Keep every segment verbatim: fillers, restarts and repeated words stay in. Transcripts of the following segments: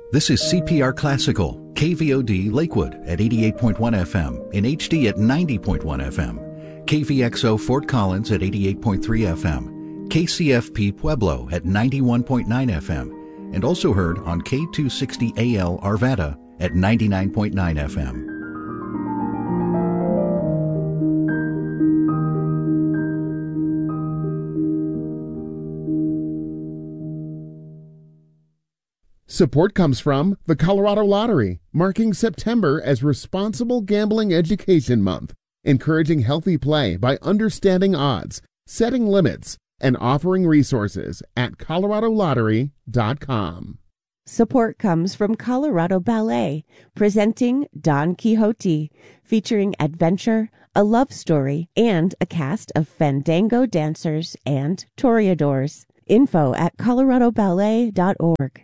This is C P R Classical, K V O D Lakewood at eighty-eight point one F M, in H D at ninety point one F M, K V X O Fort Collins at eighty-eight point three F M, K C F P Pueblo at ninety-one point nine F M, and also heard on K two sixty A L Arvada at ninety-nine point nine F M. Support comes from the Colorado Lottery, marking September as Responsible Gambling Education Month, encouraging healthy play by understanding odds, setting limits, and offering resources at colorado lottery dot com. Support comes from Colorado Ballet, presenting Don Quixote, featuring adventure, a love story, and a cast of fandango dancers and toreadors. Info at colorado ballet dot org.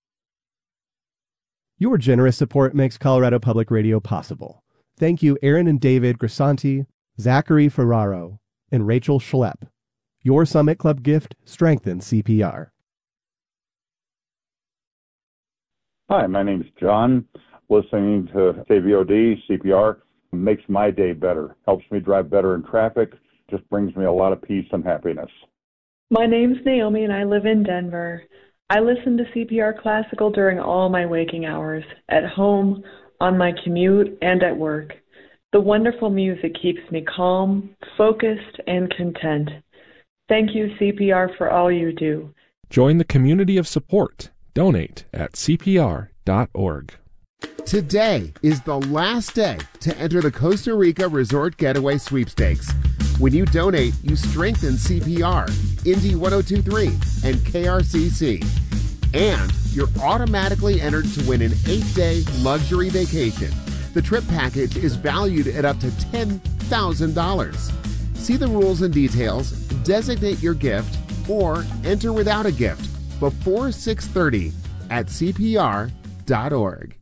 Your generous support makes Colorado Public Radio possible. Thank you, Aaron and David Grisanti, Zachary Ferraro, and Rachel Schlepp. Your Summit Club gift strengthens C P R. Hi, my name is John. Listening to K V O D, C P R, makes my day better, helps me drive better in traffic, just brings me a lot of peace and happiness. My name's Naomi and I live in Denver. I listen to C P R Classical during all my waking hours, at home, on my commute, and at work. The wonderful music keeps me calm, focused, and content. Thank you, C P R, for all you do. Join the community of support. Donate at C P R dot org. Today is the last day to enter the Costa Rica Resort Getaway Sweepstakes. When you donate, you strengthen C P R, Indy one oh two point three, and K R C C. And you're automatically entered to win an eight-day luxury vacation. The trip package is valued at up to ten thousand dollars. See the rules and details, designate your gift, or enter without a gift before six thirty at C P R dot org.